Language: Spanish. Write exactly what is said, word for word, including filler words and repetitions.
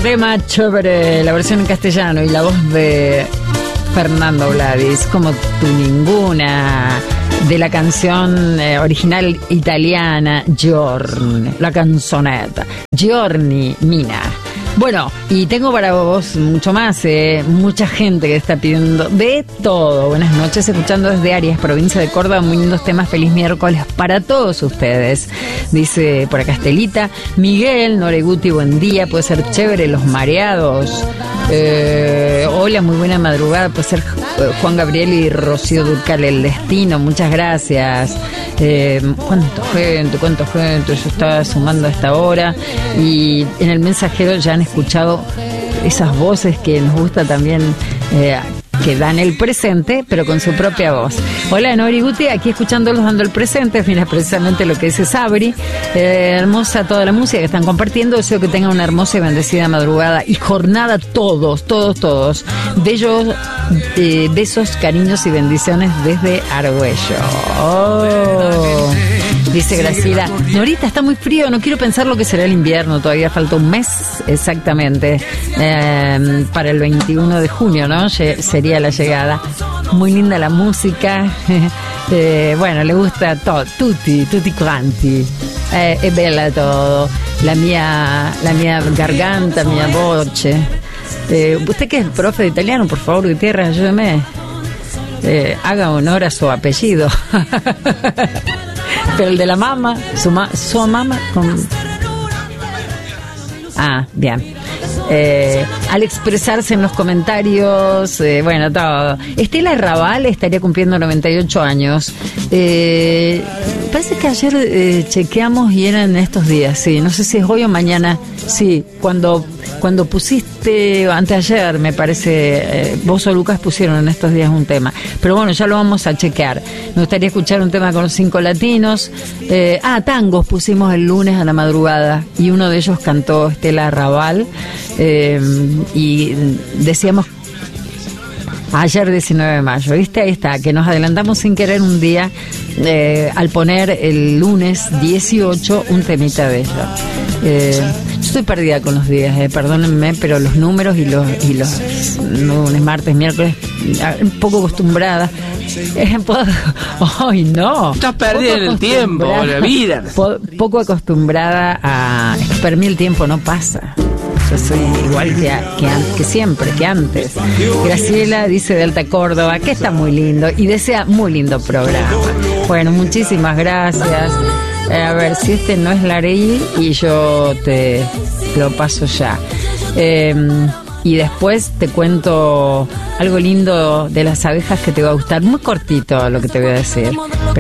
tema, chévere, la versión en castellano y la voz de Fernando Vladis, como tú ninguna, de la canción eh, original italiana Giorni, la canzoneta, Giorni Mina. Bueno, y tengo para vos mucho más, eh, mucha gente que está pidiendo de todo. Buenas noches, escuchando desde Arias, provincia de Córdoba, muy lindos temas, feliz miércoles para todos ustedes. Dice por acá Estelita, Miguel Noreguti, buen día, puede ser chévere, Los Mareados. Eh, hola, muy buena madrugada, puede ser Juan Gabriel y Rocío Dúrcal, El Destino, muchas gracias. Eh, cuánta gente, cuánta gente se está sumando a esta hora. Y en el mensajero ya han escuchado esas voces que nos gusta también, eh, que dan el presente, pero con su propia voz. Hola, Nori Guti, aquí escuchándolos dando el presente. Mira, precisamente lo que dice Sabri. Eh, hermosa toda la música que están compartiendo. Deseo que tengan una hermosa y bendecida madrugada y jornada todos, todos, todos. Bellos, eh, besos, cariños y bendiciones desde Argüello. Oh. Dice Graciela, Norita, está muy frío, no quiero pensar lo que será el invierno, todavía falta un mes exactamente, eh, para el veintiuno de junio, ¿no? Sería la llegada. Muy linda la música, eh, bueno, le gusta todo, tutti, tutti quanti, eh, es bella todo, la mía, la mia garganta, mia voce. Eh, usted que es profe de italiano, por favor, Gutiérrez, ayúdeme, eh, haga honor a su apellido. Pero el de la mamá, su, ma, su mamá con... Ah, bien. Eh, al expresarse en los comentarios, eh, bueno, todo. Estela Raval estaría cumpliendo noventa y ocho años. Eh, parece que ayer eh, chequeamos y eran estos días, sí. No sé si es hoy o mañana. Sí, cuando cuando pusiste, anteayer me parece, eh, vos o Lucas pusieron en estos días un tema. Pero bueno, ya lo vamos a chequear. Me gustaría escuchar un tema con los cinco latinos. Eh, ah, tangos pusimos el lunes a la madrugada y uno de ellos cantó Estela Raval. Eh, y decíamos ayer diecinueve de mayo, ¿viste? Ahí está, que nos adelantamos sin querer un día, eh, al poner el lunes dieciocho un temita de ella. Eh, yo estoy perdida con los días, eh, perdónenme, pero los números y los y los lunes, martes, miércoles, un poco acostumbrada. Eh, puedo, ¡ay, no! Estás perdida en el tiempo, la vida. Po, poco acostumbrada a... Para mí el tiempo no pasa. Yo soy igual que, a, que, an, que siempre, que antes. Graciela dice de Alta Córdoba que está muy lindo y desea muy lindo programa. Bueno, muchísimas gracias. Eh, a ver, si este no es Larey y yo te lo paso ya. Eh, y después te cuento algo lindo de las abejas que te va a gustar. Muy cortito lo que te voy a decir.